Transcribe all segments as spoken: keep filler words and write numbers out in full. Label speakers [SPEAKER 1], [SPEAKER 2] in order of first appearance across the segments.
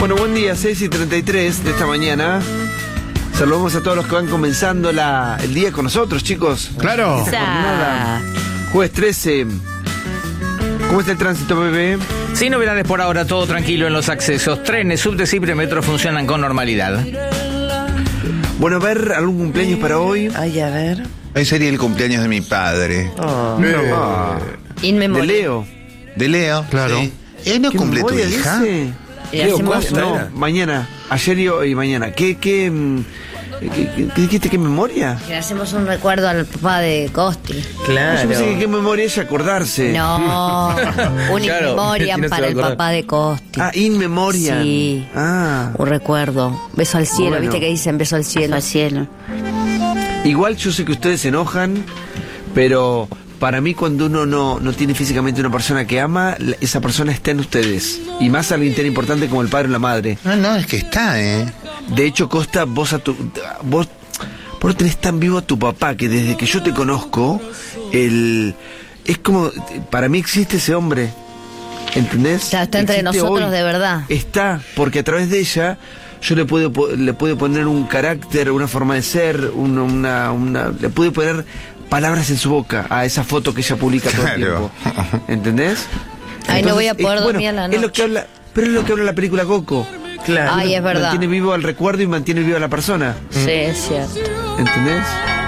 [SPEAKER 1] Bueno, buen día, seis y treinta y tres de esta mañana. Saludamos a todos los que van comenzando la, el día con nosotros, chicos.
[SPEAKER 2] Claro.
[SPEAKER 1] Esta jornada. Jueves trece. ¿Cómo está el tránsito, bebé?
[SPEAKER 3] Sin novedades por ahora, todo tranquilo en los accesos. Trenes, subtes y premetro funcionan con normalidad.
[SPEAKER 1] Bueno, a ver, ¿algún cumpleaños para hoy?
[SPEAKER 4] Ay, a ver.
[SPEAKER 2] Hoy sería el cumpleaños de mi padre.
[SPEAKER 4] Oh.
[SPEAKER 2] Eh,
[SPEAKER 1] Ah,
[SPEAKER 4] In
[SPEAKER 1] de
[SPEAKER 4] memoria.
[SPEAKER 1] Leo.
[SPEAKER 2] De Leo.
[SPEAKER 5] Claro.
[SPEAKER 2] Sí. ¿Eh, no
[SPEAKER 1] ¿Qué
[SPEAKER 2] cumple tu
[SPEAKER 1] memoria
[SPEAKER 2] hija?
[SPEAKER 1] dice?
[SPEAKER 4] Le
[SPEAKER 1] Leo,
[SPEAKER 4] hacemos-
[SPEAKER 1] ¿cuándo? No, mañana. Ayer y hoy y mañana. ¿Qué, qué, mm, qué, qué, qué dijiste? ¿Qué memoria?
[SPEAKER 6] Le hacemos un recuerdo al papá de Costi.
[SPEAKER 4] Claro.
[SPEAKER 1] Yo pensé que qué memoria es acordarse.
[SPEAKER 6] No, un in
[SPEAKER 3] Claro,
[SPEAKER 6] memoriam
[SPEAKER 3] ¿quién no se
[SPEAKER 6] para
[SPEAKER 3] va a
[SPEAKER 6] el
[SPEAKER 3] acordar?
[SPEAKER 6] papá de Costi.
[SPEAKER 1] Ah, in memoria.
[SPEAKER 6] Sí.
[SPEAKER 1] Ah.
[SPEAKER 6] Un recuerdo. Beso al cielo,
[SPEAKER 1] Bueno.
[SPEAKER 6] ¿viste que dicen beso al cielo? Al cielo.
[SPEAKER 1] Igual yo sé que ustedes se enojan, pero para mí cuando uno no, no tiene físicamente una persona que ama, la- esa persona está en ustedes. Y más alguien tan importante como el padre o la madre.
[SPEAKER 2] No, no, es que está, ¿eh?
[SPEAKER 1] De hecho, Costa, vos a tu. Vos, vos lo tenés tan vivo a tu papá que desde que yo te conozco, el. Es como. Para mí existe ese hombre. ¿Entendés?
[SPEAKER 6] Claro, está entre
[SPEAKER 1] Existe
[SPEAKER 6] nosotros
[SPEAKER 1] hoy.
[SPEAKER 6] de verdad.
[SPEAKER 1] Está, porque a través de ella yo le puedo po- le puedo poner un carácter, una forma de ser, un- una, una, le puedo poner palabras en su boca a esa foto que ella publica todo el
[SPEAKER 2] Claro.
[SPEAKER 1] tiempo. ¿Entendés?
[SPEAKER 6] Ay, no voy a
[SPEAKER 1] es-
[SPEAKER 6] poder
[SPEAKER 1] bueno,
[SPEAKER 6] dormir a la
[SPEAKER 1] es lo
[SPEAKER 6] noche.
[SPEAKER 1] que habla, pero es lo que habla la película Coco.
[SPEAKER 4] Claro.
[SPEAKER 6] Ay, es verdad.
[SPEAKER 1] Mantiene vivo el recuerdo y mantiene viva la persona.
[SPEAKER 6] Sí, es cierto.
[SPEAKER 1] ¿Entendés?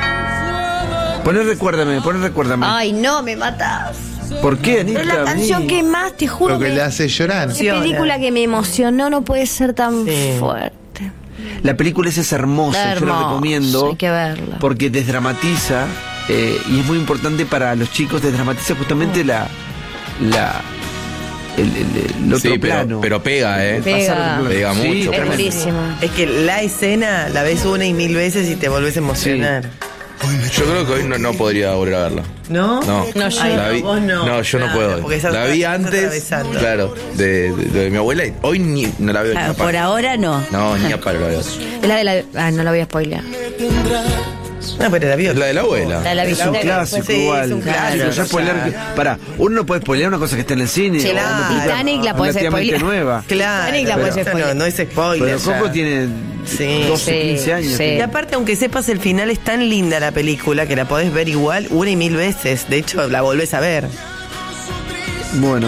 [SPEAKER 1] Poné recuérdame, poné recuérdame.
[SPEAKER 6] Ay, no, me matas.
[SPEAKER 1] ¿Por qué, Anita?
[SPEAKER 6] Es la canción
[SPEAKER 1] Vení.
[SPEAKER 6] que más, te juro.
[SPEAKER 2] Lo que
[SPEAKER 6] me-
[SPEAKER 2] le hace llorar.
[SPEAKER 6] Qué película que me emocionó, no puede ser tan
[SPEAKER 4] Sí.
[SPEAKER 6] fuerte.
[SPEAKER 1] La película esa es hermosa, yo la
[SPEAKER 6] Hermosa,
[SPEAKER 1] recomiendo.
[SPEAKER 6] hay que verla.
[SPEAKER 1] Porque desdramatiza, eh, y es muy importante para los chicos, desdramatiza justamente la. la el, el- el otro
[SPEAKER 3] Sí, pero,
[SPEAKER 1] pero,
[SPEAKER 3] pero pega, ¿eh?
[SPEAKER 6] Pega.
[SPEAKER 3] Pega mucho.
[SPEAKER 6] Es
[SPEAKER 1] tremendo.
[SPEAKER 6] durísimo.
[SPEAKER 4] Es que la escena la ves una y mil veces y te volvés a emocionar.
[SPEAKER 3] Yo creo que hoy no, no podría volver a verla.
[SPEAKER 4] ¿No?
[SPEAKER 3] No,
[SPEAKER 6] No, yo
[SPEAKER 4] Ay,
[SPEAKER 3] la vi,
[SPEAKER 4] vos no.
[SPEAKER 3] yo no
[SPEAKER 4] Claro,
[SPEAKER 3] puedo.
[SPEAKER 4] porque esa-
[SPEAKER 3] La vi
[SPEAKER 4] estás
[SPEAKER 3] antes,
[SPEAKER 4] atravesando.
[SPEAKER 3] claro, de, de, de mi abuela. y Hoy ni, no la veo ni a
[SPEAKER 7] Ah, por
[SPEAKER 3] palo.
[SPEAKER 7] ahora no.
[SPEAKER 3] No, ni a palo la veo.
[SPEAKER 6] Es la de la. Ah, no la voy a spoilear.
[SPEAKER 4] No, pero la vio.
[SPEAKER 3] Es la de la abuela.
[SPEAKER 6] La de la
[SPEAKER 1] Es un
[SPEAKER 6] visita que-
[SPEAKER 1] clásico
[SPEAKER 4] Sí,
[SPEAKER 1] igual.
[SPEAKER 4] es un clásico,
[SPEAKER 1] Ya spoilear que- pará, uno no puede spoilear una cosa que está en el cine.
[SPEAKER 6] Sí,
[SPEAKER 1] o
[SPEAKER 6] la
[SPEAKER 1] una película
[SPEAKER 6] Titanic la podés
[SPEAKER 1] relativamente
[SPEAKER 6] spoilear.
[SPEAKER 1] nueva.
[SPEAKER 4] Claro.
[SPEAKER 6] Titanic la
[SPEAKER 4] pero
[SPEAKER 6] puedes
[SPEAKER 4] esto
[SPEAKER 6] spoilear.
[SPEAKER 4] no, no es spoiler.
[SPEAKER 1] Pero Coco
[SPEAKER 4] ya.
[SPEAKER 1] tiene
[SPEAKER 4] Sí.
[SPEAKER 1] doce,
[SPEAKER 6] Sí,
[SPEAKER 1] quince años.
[SPEAKER 6] sí.
[SPEAKER 4] Y aparte, aunque sepas el final, es tan linda la película que la podés ver igual una y mil veces. De hecho, la volvés a ver.
[SPEAKER 1] Bueno.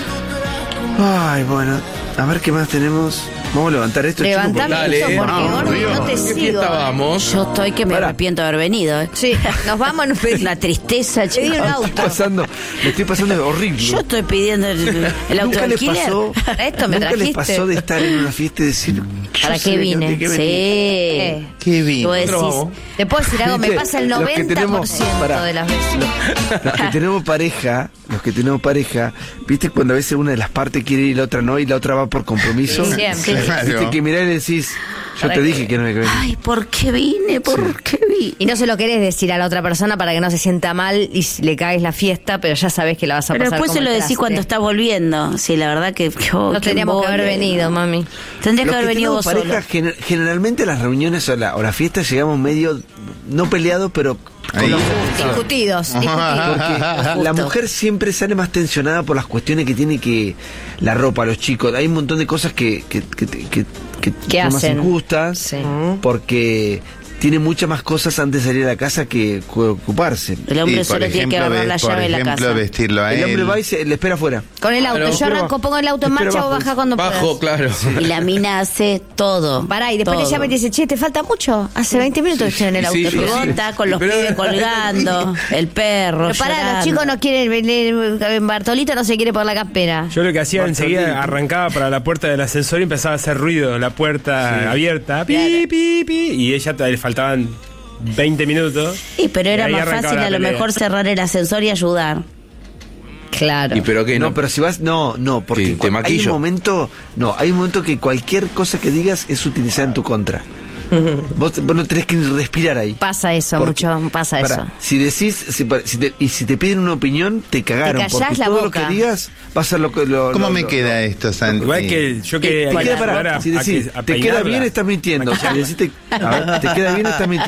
[SPEAKER 1] Ay, bueno. A ver qué más tenemos. Vamos a levantar esto. chicos,
[SPEAKER 6] Levantame
[SPEAKER 1] porque-
[SPEAKER 3] Dale,
[SPEAKER 6] esto porque
[SPEAKER 3] vamos,
[SPEAKER 6] gordo,
[SPEAKER 3] Dios.
[SPEAKER 6] no te
[SPEAKER 3] ¿Qué
[SPEAKER 6] sigo.
[SPEAKER 3] fiesta vamos?
[SPEAKER 7] Yo estoy que me
[SPEAKER 1] Pará.
[SPEAKER 7] arrepiento de haber venido. ¿eh?
[SPEAKER 6] Sí, nos vamos, nos pedimos.
[SPEAKER 7] La tristeza,
[SPEAKER 6] Pedí un
[SPEAKER 7] chicos.
[SPEAKER 6] auto.
[SPEAKER 1] pasando, le estoy pasando horrible.
[SPEAKER 7] Yo estoy pidiendo el, el
[SPEAKER 1] ¿Nunca les
[SPEAKER 7] autoalquiler.
[SPEAKER 1] pasó,
[SPEAKER 6] Para esto me
[SPEAKER 1] ¿nunca les
[SPEAKER 6] trajiste.
[SPEAKER 1] pasó de estar en una fiesta y decir
[SPEAKER 6] ¿Para
[SPEAKER 1] yo
[SPEAKER 6] qué
[SPEAKER 1] sé de
[SPEAKER 6] vine?
[SPEAKER 1] de qué venía?
[SPEAKER 6] Sí.
[SPEAKER 2] Qué bien.
[SPEAKER 7] Tú decís,
[SPEAKER 6] Te puedo decir algo, me
[SPEAKER 1] ¿Viste?
[SPEAKER 6] pasa el
[SPEAKER 1] Los que
[SPEAKER 6] noventa por ciento
[SPEAKER 1] tenemos- pará.
[SPEAKER 6] de las veces.
[SPEAKER 1] Los que tenemos pareja, los que tenemos pareja, viste cuando a veces una de las partes quiere ir y la otra no, y la otra va por compromiso.
[SPEAKER 6] Sí, siempre.
[SPEAKER 2] Claro.
[SPEAKER 1] Viste que mirá y le decís, yo
[SPEAKER 6] ¿Para
[SPEAKER 1] te
[SPEAKER 6] qué?
[SPEAKER 1] dije que no me que venía.
[SPEAKER 7] ay, ¿por qué vine? ¿Por qué vine?
[SPEAKER 6] Y no se lo querés decir a la otra persona para que no se sienta mal y si le caes la fiesta, pero ya sabes que la vas a
[SPEAKER 7] Pero
[SPEAKER 6] pasar
[SPEAKER 7] después
[SPEAKER 6] como
[SPEAKER 7] se lo
[SPEAKER 6] el
[SPEAKER 7] decís
[SPEAKER 6] traste.
[SPEAKER 7] cuando estás volviendo. Sí, la verdad que... oh,
[SPEAKER 6] No
[SPEAKER 7] qué
[SPEAKER 6] teníamos que haber
[SPEAKER 7] embole.
[SPEAKER 6] venido, mami.
[SPEAKER 7] Tendrías
[SPEAKER 1] Los
[SPEAKER 7] que haber
[SPEAKER 1] que
[SPEAKER 7] venido
[SPEAKER 1] tenemos
[SPEAKER 7] vos
[SPEAKER 1] pareja,
[SPEAKER 7] solo.
[SPEAKER 1] gener- generalmente a las reuniones o, la- o las fiestas llegamos medio, no peleados, pero con
[SPEAKER 2] Ahí.
[SPEAKER 1] los-
[SPEAKER 6] Discutidos, discutidos.
[SPEAKER 1] Porque la mujer siempre sale más tensionada por las cuestiones que tiene que la ropa, los chicos. Hay un montón de cosas que, que, que, que, que
[SPEAKER 6] ¿Qué
[SPEAKER 1] son más
[SPEAKER 6] hacen?
[SPEAKER 1] injustas
[SPEAKER 6] Sí.
[SPEAKER 1] porque tiene muchas más cosas antes de salir a la casa que que ocuparse.
[SPEAKER 7] El hombre
[SPEAKER 2] Y, por
[SPEAKER 7] solo tiene que
[SPEAKER 2] ejemplo,
[SPEAKER 7] agarrar
[SPEAKER 2] ve-
[SPEAKER 7] la
[SPEAKER 2] por
[SPEAKER 7] llave de la
[SPEAKER 2] ejemplo,
[SPEAKER 7] casa.
[SPEAKER 2] vestirlo a
[SPEAKER 1] El
[SPEAKER 2] él.
[SPEAKER 1] hombre va y se, le espera afuera.
[SPEAKER 6] Con el auto,
[SPEAKER 3] Claro.
[SPEAKER 6] yo arranco, pongo el auto en
[SPEAKER 1] Espera
[SPEAKER 6] marcha o
[SPEAKER 1] bajo.
[SPEAKER 6] baja cuando
[SPEAKER 3] Bajo,
[SPEAKER 6] puedas.
[SPEAKER 3] claro.
[SPEAKER 7] Y la mina hace todo.
[SPEAKER 6] Pará, y después
[SPEAKER 7] todo.
[SPEAKER 6] le llama y te dice, che, ¿te falta mucho? Hace veinte minutos que estoy en el auto.
[SPEAKER 3] sí,
[SPEAKER 7] Y
[SPEAKER 3] sí,
[SPEAKER 7] vos
[SPEAKER 3] sí.
[SPEAKER 7] estás con los
[SPEAKER 3] Pero-
[SPEAKER 7] pibes colgando, el perro.
[SPEAKER 6] Pero pará, los
[SPEAKER 7] llorando.
[SPEAKER 6] chicos no quieren venir, Bartolito no se quiere por la campera.
[SPEAKER 5] Yo lo que hacía
[SPEAKER 1] Bartolito.
[SPEAKER 5] enseguida, arrancaba para la puerta del ascensor y empezaba a hacer ruido, la puerta
[SPEAKER 1] Sí.
[SPEAKER 5] abierta, pi, pi, pi, y ella todavía le faltaban veinte minutos.
[SPEAKER 7] Sí, pero era
[SPEAKER 5] Y ahí
[SPEAKER 7] más
[SPEAKER 5] arrancaba
[SPEAKER 7] fácil
[SPEAKER 5] la
[SPEAKER 7] a lo
[SPEAKER 5] pelea.
[SPEAKER 7] mejor cerrar el ascensor y ayudar.
[SPEAKER 6] Claro.
[SPEAKER 3] ¿Y pero qué?
[SPEAKER 1] No,
[SPEAKER 3] No,
[SPEAKER 1] pero si vas, no, no, porque
[SPEAKER 3] Sí, te
[SPEAKER 1] cu- hay un
[SPEAKER 3] maquillo.
[SPEAKER 1] momento, no, hay un momento que cualquier cosa que digas es utilizada en tu contra. Vos, vos no tenés que ni respirar ahí.
[SPEAKER 6] Pasa eso,
[SPEAKER 1] Porque,
[SPEAKER 6] mucho, pasa
[SPEAKER 1] pará,
[SPEAKER 6] eso.
[SPEAKER 1] si decís, si, pa- si te- y si te piden una opinión, te cagaron.
[SPEAKER 6] callás
[SPEAKER 1] porque
[SPEAKER 6] la
[SPEAKER 1] todo
[SPEAKER 6] boca.
[SPEAKER 1] lo que digas va a ser lo que. Lo,
[SPEAKER 2] ¿Cómo
[SPEAKER 1] lo-
[SPEAKER 2] me
[SPEAKER 1] lo-
[SPEAKER 2] queda esto, Santi?
[SPEAKER 5] Igual que yo que
[SPEAKER 1] Te
[SPEAKER 5] hay que
[SPEAKER 1] queda,
[SPEAKER 5] ayudar
[SPEAKER 1] pará,
[SPEAKER 5] a-
[SPEAKER 1] si
[SPEAKER 5] a
[SPEAKER 1] decís,
[SPEAKER 5] que- a
[SPEAKER 1] te queda
[SPEAKER 5] peinarla.
[SPEAKER 1] bien, estás mintiendo. Si decís te, a ver, te queda bien, estás mintiendo.